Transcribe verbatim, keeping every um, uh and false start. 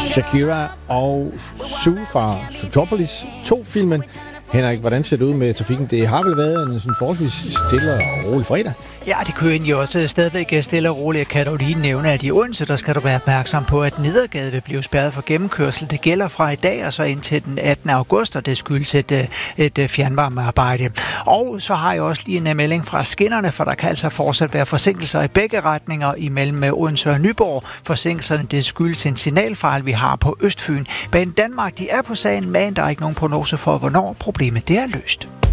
Shakira og Sue fra Zootropolis. To filmen. Henrik, hvordan ser det ud med trafikken? Det har vel været en sådan forholdsvis stille og rolig fredag? Ja, det kunne egentlig også stadigvæk stille og roligt. Jeg kan dog lige nævne, at i Odense, der skal du være opmærksom på, at Nedergade vil blive spærret for gennemkørsel. Det gælder fra i dag og så indtil den attende august, og det skyldes et, et fjernvarmearbejde. Og så har jeg også lige en melding fra skinnerne, for der kan altså fortsat være forsinkelser i begge retninger imellem Odense og Nyborg. Forsinkelserne, det skyldes en signalfejl, vi har på Østfyn. Banen Danmark, de er på sagen, men der er ikke nogen prognose for, hvornår problemet det er løst.